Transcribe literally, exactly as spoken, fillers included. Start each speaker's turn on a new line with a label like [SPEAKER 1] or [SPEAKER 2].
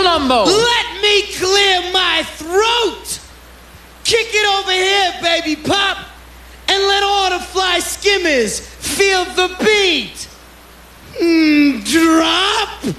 [SPEAKER 1] Columbo.
[SPEAKER 2] Let me clear my throat. Kick it over here, baby pop, and let all the fly skimmers feel the beat. Mm, drop.